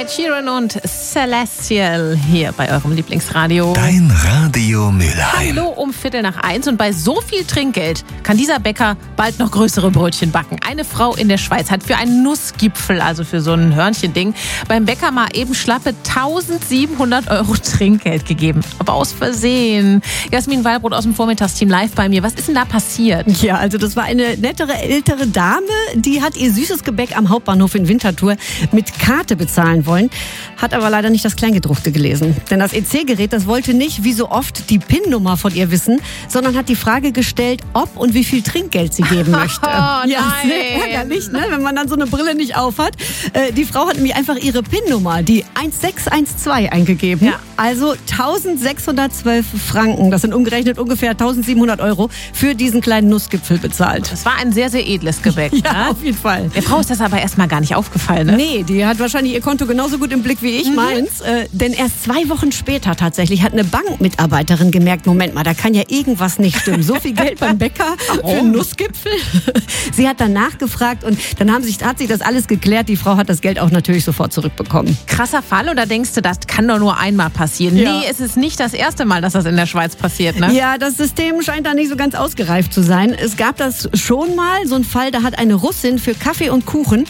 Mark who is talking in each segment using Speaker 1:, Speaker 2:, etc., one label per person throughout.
Speaker 1: Ed Sheeran und Celestial hier bei eurem Lieblingsradio.
Speaker 2: Dein Radio Mülheim.
Speaker 1: Hallo um 1:15 und bei so viel Trinkgeld kann dieser Bäcker bald noch größere Brötchen backen. Eine Frau in der Schweiz hat für einen Nussgipfel, also für so ein Hörnchending, beim Bäcker mal eben schlappe 1.700 € Trinkgeld gegeben. Aber aus Versehen. Jasmin Wallbrot aus dem Vormittagsteam live bei mir. Was ist denn da passiert?
Speaker 3: Ja, also das war eine nettere ältere Dame, die hat ihr süßes Gebäck am Hauptbahnhof in Winterthur mit Karte bezahlen wollen, hat aber leider nicht das Kleingedruckte gelesen. Denn das EC-Gerät, das wollte nicht, wie so oft, die PIN-Nummer von ihr wissen, sondern hat die Frage gestellt, ob und wie viel Trinkgeld sie geben möchte.
Speaker 1: Oh,
Speaker 3: ja, sehr ärgerlich, ne? Wenn man dann so eine Brille nicht aufhat. Die Frau hat nämlich einfach ihre PIN-Nummer, die 1612, eingegeben.
Speaker 1: Ja.
Speaker 3: Also 1.612 Franken, das sind umgerechnet ungefähr 1.700 € für diesen kleinen Nussgipfel bezahlt.
Speaker 1: Das war ein sehr, sehr edles Gebäck.
Speaker 3: Ja,
Speaker 1: Ne?
Speaker 3: auf jeden Fall.
Speaker 1: Der Frau ist das aber erstmal gar nicht aufgefallen. Ne?
Speaker 3: Nee, die hat wahrscheinlich ihr Konto genauso gut im Blick wie ich meins. Denn erst 2 Wochen später tatsächlich hat eine Bankmitarbeiterin gemerkt, Moment mal, da kann ja irgendwas nicht stimmen. So viel Geld beim Bäcker für einen Nussgipfel. Sie hat dann nachgefragt und dann hat sich das alles geklärt. Die Frau hat das Geld auch natürlich sofort zurückbekommen.
Speaker 1: Krasser Fall, oder denkst du, das kann doch nur einmal passieren?
Speaker 3: Ja.
Speaker 1: Nee, es ist nicht das erste Mal, dass das in der Schweiz passiert, ne?
Speaker 3: Ja, das System scheint da nicht so ganz ausgereift zu sein. Es gab das schon mal, so ein Fall, da hat eine Russin für Kaffee und Kuchen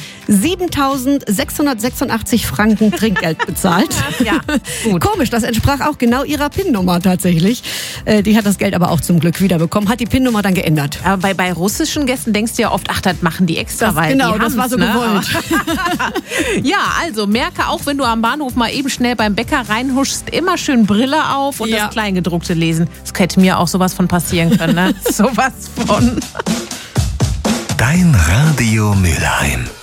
Speaker 3: 7.686 Franken Trinkgeld bezahlt.
Speaker 1: Ja, gut.
Speaker 3: Komisch, das entsprach auch genau ihrer PIN-Nummer tatsächlich. Die hat das Geld aber auch zum Glück wiederbekommen, hat die PIN-Nummer dann geändert.
Speaker 1: Aber bei russischen Gästen denkst du ja oft, ach, das machen die extra, weil
Speaker 3: genau,
Speaker 1: die
Speaker 3: das war so gewollt.
Speaker 1: Ja, also merke auch, wenn du am Bahnhof mal eben schnell beim Bäcker reinhuschst, immer schön Brille auf und
Speaker 3: Ja.
Speaker 1: das Kleingedruckte lesen. Das hätte mir auch sowas von passieren können, ne? Sowas von.
Speaker 2: Dein Radio Mülheim.